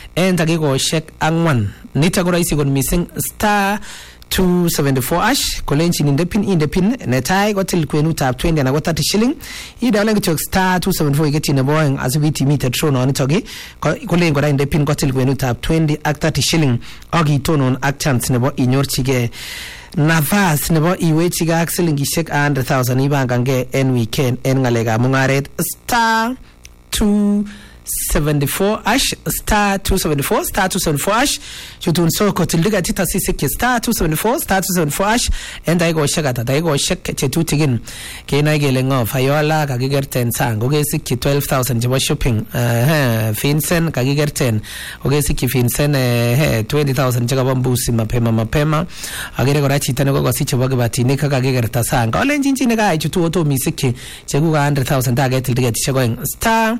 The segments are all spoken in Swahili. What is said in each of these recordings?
en dakikoshek angwan. Nito ko rahisi kot missing star 274 ash kolenjin indepin netai kotil kwenutab 20 anan ko 30 shilling idawlen kityok star 274 iketi nebo oeng asibiti mite trono nitoki kolen kora indepin kotil kwenutab 20 ak 30 shilling ak itonon ak chance nebo inyorchige nafas nebo iwechige ak silingishek 100,000 ibangange en weekend en ngalekab mungaret star 274 ash star 274 ash chutun soko tildiga tita sisiki star 274 ash enda iko shakata da iko shek chetutigin kena igele ngof ayola kagigerten sang ogesiki 12,000 jebo shopping Vincent kagigerten ogesiki Vincent 20,000 jaga bambusi mapema agere kora chita ne ko siche boge batini kagigerta sang olenjin chine ga chutu oto misiki chegu 100,000 daga tildiga tishago star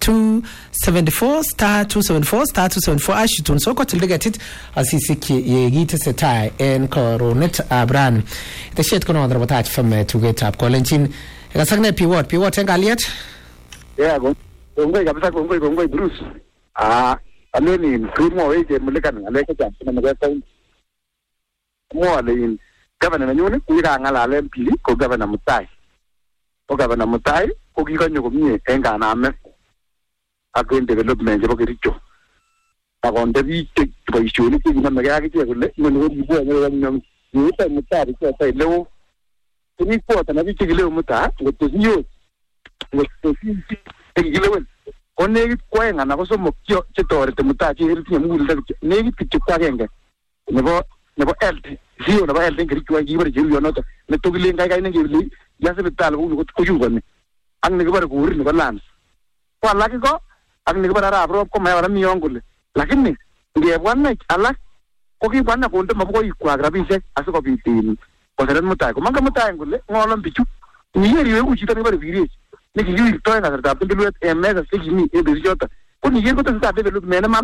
274 ash tun soko tildigatit asisiki yegite setai en koronet abran the shit kono andra batach from to get up kolenjin kasagne piwot engaliet gongoi kabisa gongoi Bruce aleni kumo weje mulikan aleka chana magasa mo alin gavana nanyone kuira ngalale mpili ko gavana mutai ko giganyo komie engana ame again development jebo kericho agonde biche boisioni kina magaya kiche kole ngono bibo ngam yita mutari ko sai lewo ni ko ta na biche lewo muta ngotiyo gilewen onne ko enga na ko somo kyo chitore te muta chi hirti mugul ne giche kwa genge nebo eld sio nebo eld kericho gibere jiru yonoto ne togile ngai ne gibli yase betal ko yugone ang ne gibere ko uri ne balance ko lagi ko ak ni bara abro ko may wala miyongul lakini ngebwana alak ko kibwana ko ndo mabko ikwa grabise asiko bitin ko seren mutai ko manga mutai ngule ngolom bichu ni yeri we uchi tani bare biri ni ki to na da pindulet emeza sigini e birijota ko ni yeri ko ta develop mena mama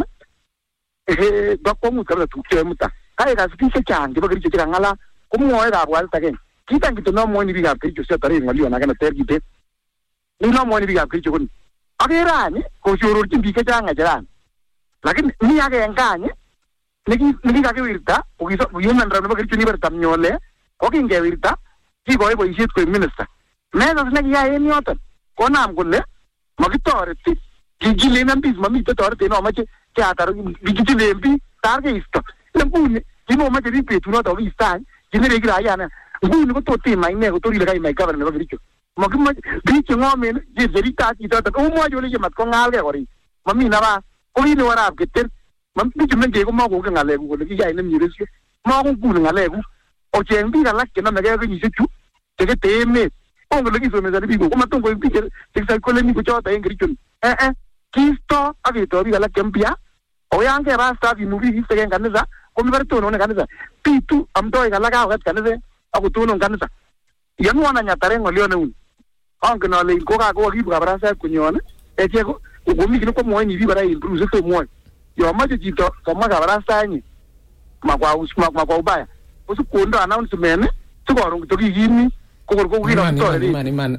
do ko mu kara tu ke muta kai ga spise changi ba gricho ngala ko mo era wal tagen kita ngito no mo ni biga gricho se tare ngali na kana tergite ni no mo ni biga gricho ko agerani ko shurur timbi ke janga jaran lakini ni age enganye niki kage wirta ugiso human rano bagir chuni bertam nyole ko kinge wirta ki boy boyshit ko minister meza snagi ya eni otan ko nam gulle magitoreti gigile nambis mami to torete no mache ke ataro gigile mbi targe isto lembuni dino mache ripetu no to istan ginere gira yana nguni ko to tema ine ko tori legai mai governor bagir chu magma bicho ngomen je verita ti to o mo jo le mat ko ngalge gori mami na ba ko ni wara geter mam bicho menge ko mo ko ngale ko le ya ine mi resu mo ko ku ngale ko o chen bi la ke na mege ko ni chu te teme o ngole ki so me zari bi ko ma to ko bi ke sa ko le ni ko chota en grichun kisto avito bi la kempia o yange rasta bi mu bi se kanisa ko mi berto no ne kanisa pitu amdo ga la ga kanisa aku tu no kanisa yang wana nyatare ngolio ne un aunque no le ko ga ko gi ga brasa kunyone e che ko mi ko mo ni bi bara improve to mo yo ma ji to ko ma ga brasa ni ma kwa ubaya usu kundo announcement to ko ro to gi yini ko wi no to man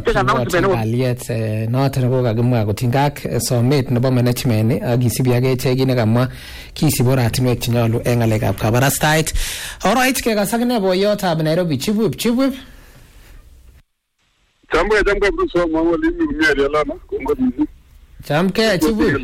aliet not ko ga gumwa ko tingak somet no ba management agisibi age chegi ne gamwa kisibora atime chinyolo engale kap kabarastait alright ke ga sagne boyota ab Nairobi chibup Jamke bruso mama limi miari alana ko ngodi jamke chibup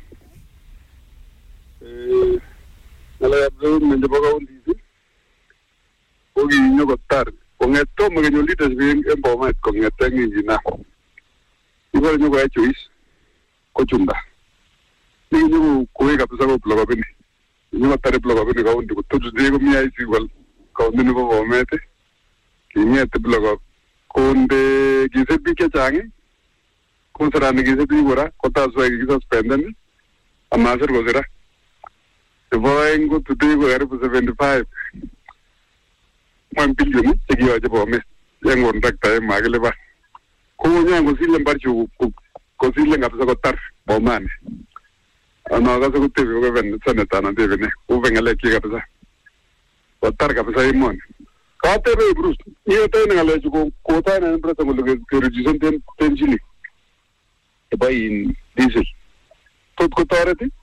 ala abdo mende boga undi ogi nyogo tar ongeto mo nyo litas bien embo met ko ngetengi jina ibo nyogo choice ko chunda ni nyogo kuweka pesa ko bloga bini nyogo tar bloga bini ka undi ko toju de ko mi ai igual ka undi no ko mete ki mete bloga konde gise bike changi konsarani gise bigora kota so gise spenden amaser gozera voingo today go are 75 1 billion tigiyo je bome yengon dakta magele ba ko nyango silen barchu ko silen ngapsa ko tar bomane ana ga so tebe ko ben sanata na tebe ne ko vengale ki kapsa ko tar kapsa imon ka tebe Bruce ni to ne ngale ko ta na empresa mo lugar que reducción ten chili e vai in diesel tot ko toreti